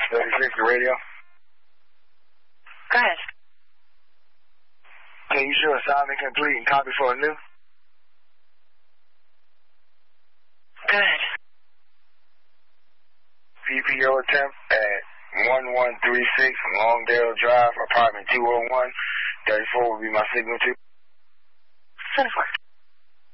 36, the radio. Go ahead. Can you show assignment complete and copy for a new? Go ahead. PPO attempt at 1136 Longdale Drive, apartment 201. 34 will be my signal to. Send it for.